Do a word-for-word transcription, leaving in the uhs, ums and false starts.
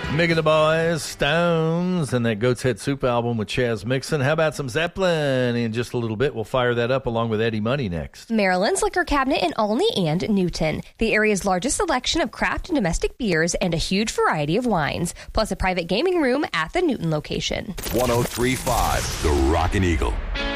Mick and the Boys, Stones, and that Goat's Head Soup album with Chaz Mixon. How about some Zeppelin? In just a little bit, we'll fire that up along with Eddie Money next. Maryland's Liquor Cabinet in Olney and Newton. The area's largest selection of craft and domestic beers and a huge variety of wines, plus a private gaming room at the Newton location. one oh three point five The Rockin' Eagle.